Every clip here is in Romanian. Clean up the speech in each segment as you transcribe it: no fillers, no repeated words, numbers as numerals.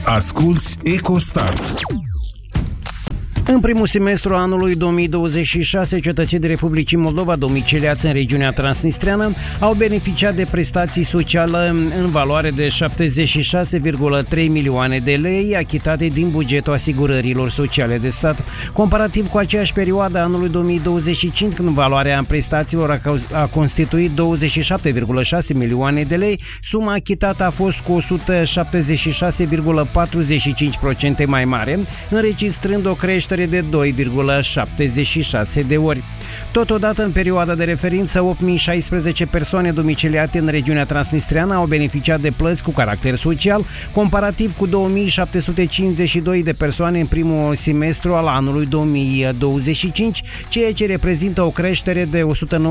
Asculți EcoStart. În primul semestru anului 2026, cetățenii Republicii Moldova domiciliați în regiunea transnistreană au beneficiat de prestații sociale în valoare de 76,3 milioane de lei achitate din bugetul asigurărilor sociale de stat. Comparativ cu aceeași perioadă anului 2025, când valoarea prestațiilor a constituit 27,6 milioane de lei, suma achitată a fost cu 176,45% mai mare, înregistrând o creștere de 2,76 de ori. Totodată, în perioada de referință, 8016 persoane domiciliate în regiunea transnistreană au beneficiat de plăți cu caracter social, comparativ cu 2752 de persoane în primul semestru al anului 2025, ceea ce reprezintă o creștere de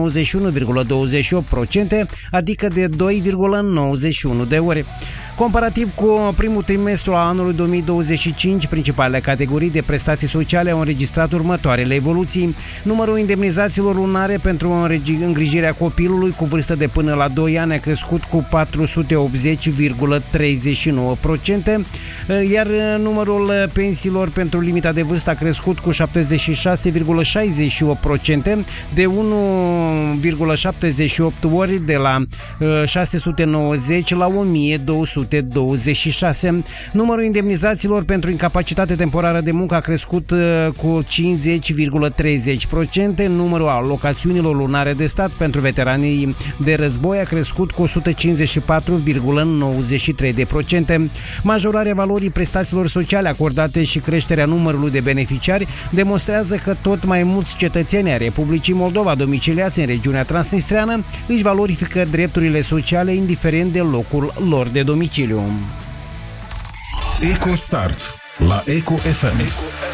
191,28%, adică de 2,91 de ori. Comparativ cu primul trimestru al anului 2025, principalele categorii de prestații sociale au înregistrat următoarele evoluții. Numărul indemnizațiilor lunare pentru îngrijirea copilului cu vârstă de până la 2 ani a crescut cu 480,39%, iar numărul pensiilor pentru limita de vârstă a crescut cu 76,68%, de 1,78 ori, de la 690 la 1226. Numărul indemnizațiilor pentru incapacitate temporară de muncă a crescut cu 50,30%, numărul alocațiunilor lunare de stat pentru veteranii de război a crescut cu 154,93%. Majorarea valorii prestațiilor sociale acordate și creșterea numărului de beneficiari demonstrează că tot mai mulți cetățeni ai Republicii Moldova domiciliați în regiunea transnistreană își valorifică drepturile sociale indiferent de locul lor de domiciliu. EcoStart la Eco FM.